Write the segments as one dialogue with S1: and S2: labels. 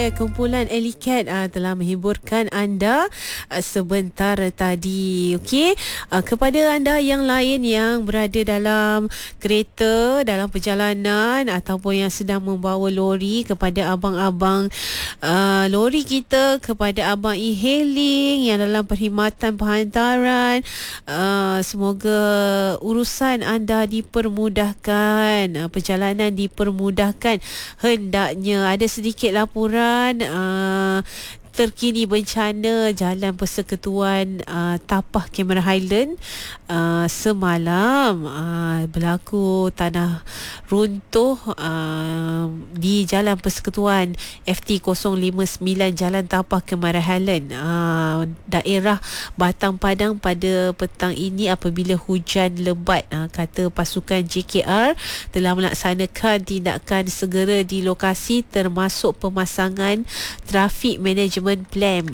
S1: kumpulan Elicat telah menghiburkan anda sebentar tadi. Okey, kepada anda yang lain yang berada dalam kereta, dalam perjalanan ataupun yang sedang membawa lori, kepada abang-abang lori kita, kepada abang e-hailing yang dalam perkhidmatan penghantaran, semoga urusan anda dipermudahkan, perjalanan dipermudahkan. Hendaknya ada sedikit laporan terkini bencana Jalan Persekutuan Tapah Cameron Highland. Semalam berlaku tanah runtuh di Jalan Persekutuan FT059 Jalan Tapah Cameron Highland, daerah Batang Padang pada petang ini apabila hujan lebat. Kata pasukan JKR telah melaksanakan tindakan segera di lokasi termasuk pemasangan traffic management plan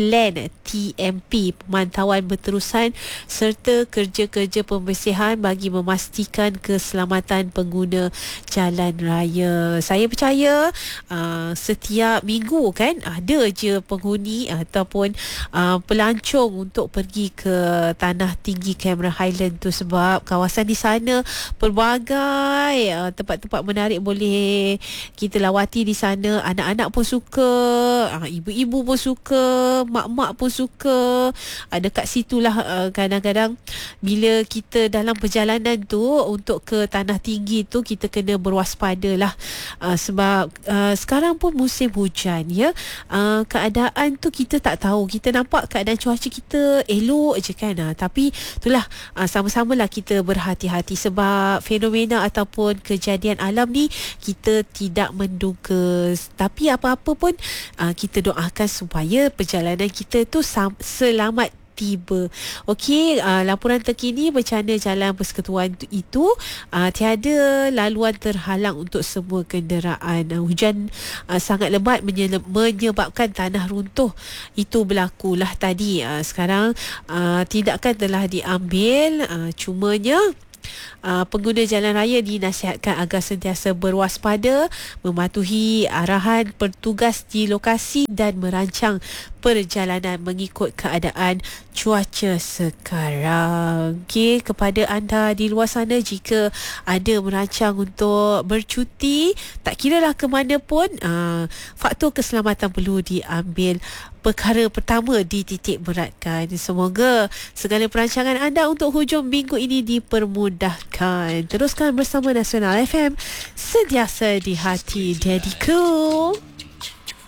S1: TMP, pemantauan berterusan serta kerja-kerja pembersihan bagi memastikan keselamatan pengguna jalan raya. Saya percaya setiap minggu kan ada je penghuni ataupun pelancong untuk pergi ke Tanah Tinggi Cameron Highland tu, sebab kawasan di sana pelbagai tempat-tempat menarik boleh kita lawati di sana. Anak-anak pun suka, ibu-ibu pun suka, mak-mak pun suka. Dekat situlah kadang-kadang bila kita dalam perjalanan tu untuk ke Tanah Tinggi tu, kita kena berwaspada lah, sebab sekarang pun musim hujan ya. Keadaan tu kita tak tahu. Kita nampak keadaan cuaca kita elok je kan, tapi itulah, sama-samalah kita berhati-hati sebab fenomena ataupun kejadian alam ni kita tidak menduga. Tapi apa-apa pun kita doakan supaya perjalanan kita tu selamat tiba. Okey, laporan terkini bencana Jalan Persekutuan itu, tiada laluan terhalang untuk semua kenderaan. Hujan sangat lebat menyebabkan tanah runtuh itu berlakulah tadi. Sekarang tindakan telah diambil, cumanya pengguna jalan raya dinasihatkan agar sentiasa berwaspada, mematuhi arahan petugas di lokasi dan merancang perjalanan mengikut keadaan cuaca sekarang. Okey, kepada anda di luar sana, jika ada merancang untuk bercuti, tak kiralah ke mana pun, faktor keselamatan perlu diambil perkara pertama, dititik beratkan. Semoga segala perancangan anda untuk hujung minggu ini dipermudahkan. Teruskan bersama Nasional FM, sentiasa di hati. Daddy Cool.